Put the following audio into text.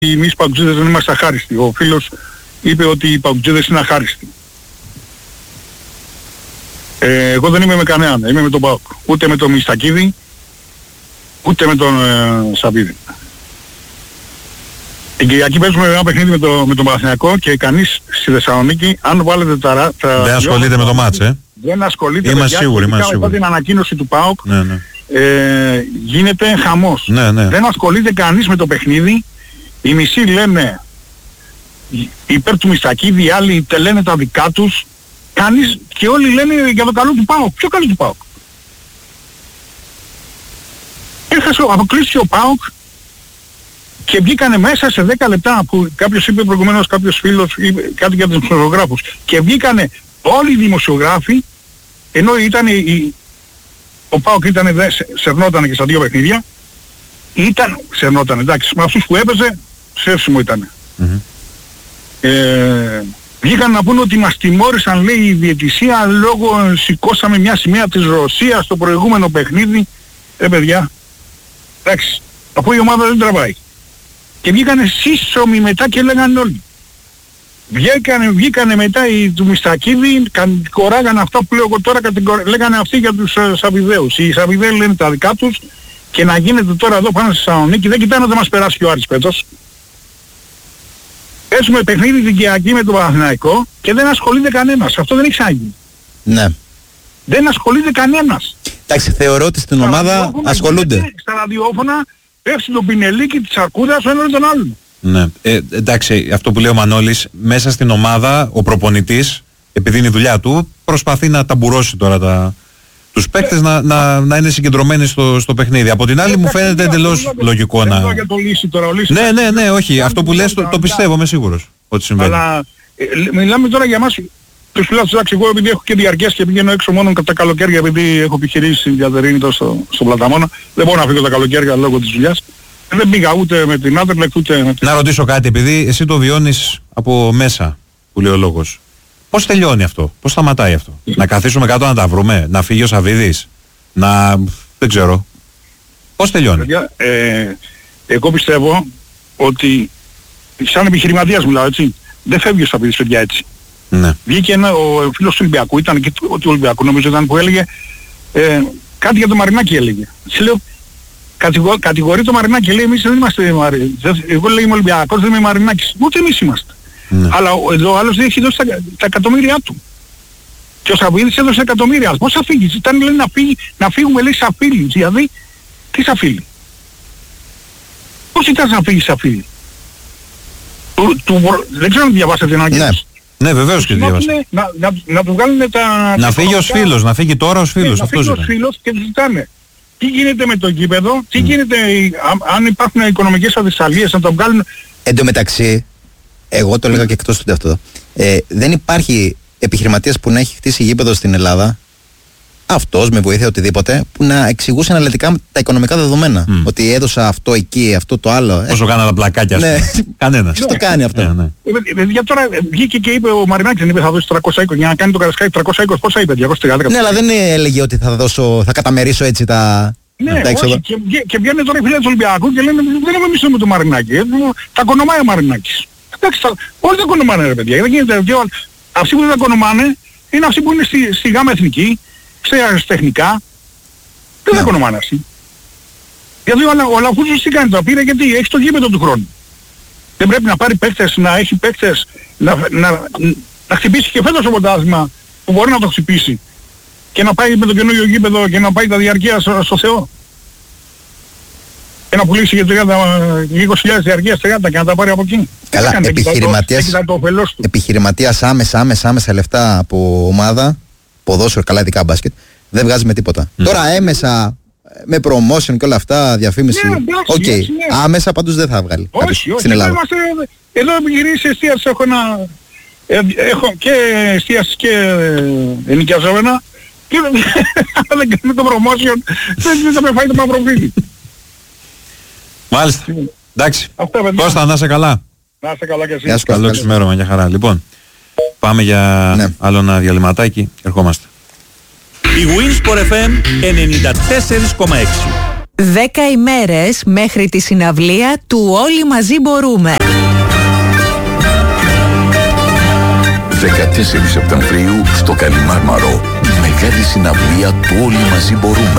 εμείς οι παουτζίδες δεν είμαστε αχάριστοι. Ο φίλος είπε ότι οι παουτζίδες είναι αχάριστοι. Εγώ δεν είμαι με κανέναν, είμαι με τον ΠΑΟΚ. Ούτε με τον Μιστακίδη, ούτε με τον Σαββίδη. Την Κυριακή παίζουμε ένα παιχνίδι με τον Παναθηναϊκό και κανείς στη Θεσσαλονίκη, αν βάλετε τα δεν ασχολείται με το μάτς, δεν ασχολείται. Είμαι σίγουρη. Μετά την ανακοίνωση του ΠΑΟΚ, ναι. γίνεται χαμός. Ναι. Δεν ασχολείται κανείς με το παιχνίδι. Οι μισοί λένε υπέρ του Μιστακίδη, οι άλλοι λένε τα δικά τους. Κανείς και όλοι λένε για το καλό του ΠΑΟΚ. Ποιο καλό του ΠΑΟΚ? Αποκλείστηκε ο ΠΑΟΚ και βγήκανε μέσα σε 10 λεπτά που κάποιος είπε προηγουμένως, κάποιος φίλος είπε κάτι για τους δημοσιογράφους, και βγήκανε όλοι οι δημοσιογράφοι, ενώ ήταν ο ΠΑΟΚ σερνόταν και στα δύο παιχνίδια, σερνόταν, εντάξει, με αυτούς που έπαιζε σέρσιμο ήταν. Βγήκαν να πούνε ότι μας τιμώρησαν, λέει, η διαιτησία λόγω σηκώσαμε μια σημαία της Ρωσίας στο προηγούμενο παιχνίδι. Παιδιά, εντάξει, αφού η ομάδα δεν τραβάει. Και βγήκανε σύσσωμοι μετά και λέγανε όλοι. Βγήκανε μετά του Μιστακίδη, κατηγοράγανε αυτά που λέω εγώ τώρα, λέγανε αυτοί για τους Σαββιδαίους. Οι Σαββιδαίοι λένε τα δικά τους και να γίνεται τώρα εδώ πάνω στη Θεσσαλονίκη, δεν κοιτάνε να μας περάσει και ο Άρης φέτος. Παίζουμε παιχνίδι την Κυριακή με τον Παναθηναϊκό και δεν ασχολείται κανένας. Αυτό δεν έχει ξαναγίνει. Ναι. Δεν ασχολείται κανένας. Εντάξει, θεωρώ ότι στην ομάδα ασχολούνται. Στα ραδιόφωνα πέφτει τον πινελίκι της αρκούδας ο ένας τον άλλον. Ναι. Εντάξει, αυτό που λέει ο Μανώλης, μέσα στην ομάδα ο προπονητής, επειδή είναι η δουλειά του, προσπαθεί να ταμπουρώσει τώρα τους παίκτες να είναι συγκεντρωμένοι στο παιχνίδι. Από την άλλη μου φαίνεται εντελώς λογικό να... Ναι, όχι. Αυτό που λες το πιστεύω, είμαι σίγουρος ότι συμβαίνει. Αλλά μιλάμε τώρα για εμάς. Τους φιλάθους, εντάξει, εγώ επειδή έχω και διαρκές και πηγαίνω έξω μόνο κατά τα καλοκαίρια, επειδή έχω επιχειρήσει στην Διαδερίνη στο Πλαταμόνα, δεν μπορώ να φύγω τα καλοκαίρια λόγω της δουλειάς. Δεν πήγα ούτε με την Άντερλεκτ ούτε με την... Να ρωτήσω κάτι, επειδή εσύ το βιώνεις από μέσα, που λέει ο λόγος. Πώς τελειώνει αυτό, πώς σταματάει αυτό? Να καθίσουμε κάτω να τα βρούμε, να φύγει ο Σαββίδης, δεν ξέρω. Πώς τελειώνει? Εγώ πιστεύω ότι, σαν επιχειρηματίας μιλάω, έτσι, δεν φεύγει ο Σαββίδης, παιδιά, έτσι. Ναι. Βγήκε ο φίλος του Ολυμπιακού, ήταν και του Ολυμπιακού νομίζω ήταν, που έλεγε κάτι για το Μαρινάκη έλεγε. Σε λέω, κατηγορεί το Μαρινάκη, λέει εμείς δεν είμαστε Μαρινάκης. Εγώ λέει είμαι Ολυμπιακός, δεν είμαι Μαρινάκης. Ούτε εμείς είμαστε. Ναι. Αλλά εδώ ο άλλος δεν έχει δώσει τα εκατομμύρια του. Και ο Σαββίδης έδωσε εκατομμύρια. Πώς θα φύγεις? Ήταν λέει να φύγουμε λέει σαν φίλοι. Δηλαδή, τι σαν φίλοι? Πώς ήταν να φύγεις σαν φίλοι? Δεν ξέρω αν διαβάσατε την ανακοίνωση. Ναι, βεβαίως και διάβασα. Να του βγάλουν τα... Να φύγει ως φίλος, να φύγει τώρα ως φίλος. Να φύγει ως φίλος και τους ζητάνε. Τι γίνεται με το γήπεδο, τι γίνεται αν υπάρχουν οικονομικές αδυσσαλίες, να το βγάλουν... Εν τω μεταξύ, εγώ το έλεγα και εκτός του αυτό, δεν υπάρχει επιχειρηματίας που να έχει χτίσει γήπεδο στην Ελλάδα, αυτός με βοήθεια οτιδήποτε, που να εξηγούσε αναλυτικά τα οικονομικά δεδομένα. Ότι έδωσα αυτό εκεί, αυτό το άλλο. Όσο κάνα τα πλακάκια σου. Ναι. Κανένας. Ποιος το κάνει αυτό? Για τώρα βγήκε και είπε ο Μαρινάκης, είπε θα δώσει 320 για να κάνει το Καρασκάκι 320, πόσα είπε, 230. Ναι, αλλά δεν έλεγε ότι θα καταμερίσω έτσι τα... Ναι, όχι, και βγαίνουν τώρα οι φίλοι του Ολυμπιακού και λένε δεν είμαι εμείς με το Μαρινάκη, τα κονομάει ο Μαρινάκης. Εντάξει, όλοι τα κονομάνε ρε παιδιά, δεν γίνεται, αυτοί που δεν τα κονομάνε είναι αυτοί που είναι στη γάμα εθνική, στα τεχνικά, δεν τα κονομάνε αυτοί. Γιατί ο Λαφούζος τι κάνει, το πήρε γιατί έχει το γήπεδο του χρόνου. Δεν πρέπει να πάρει παίκτες, να έχει παίκτες, να χτυπήσει και φέτος το πρωτάθλημα που μπορεί να το χτυπήσει και να πάει με το καινούργιο γήπεδο και να πάει τα διαρκεία στο Θεό. Και να πουλήσει για 20.000 διαρκείας 30 και να τα πάρει από εκεί. Καλά, επιχειρηματίας άμεσα λεφτά από ομάδα, ποδόσφαιρο, καλά ειδικά μπάσκετ, δεν βγάζει με τίποτα. Τώρα έμεσα με promotion και όλα αυτά, διαφήμιση, οκ. Άμεσα πάντως δεν θα βγάλει. Όχι, στην Ελλάδα. Εδώ επιχειρήσεις εστίασης έχω και εστίασης και ενοικιαζόμενα και δεν κάνουμε το promotion, δεν θα με φάει το μαυροφίλι. Μάλιστα. Εντάξει. Κώστα, να είσαι καλά. Να είσαι καλά και εσύ. Καλό ξημέρωμα, για χαρά. Λοιπόν, πάμε για άλλο ένα διαλυματάκι. Ερχόμαστε. Η Winsport FM 94,6. 10 ημέρες μέχρι τη συναυλία του Όλοι Μαζί Μπορούμε. 14 Σεπτεμβρίου στο Καλιμάρμαρο, η μεγάλη συναυλία του Όλοι Μαζί Μπορούμε.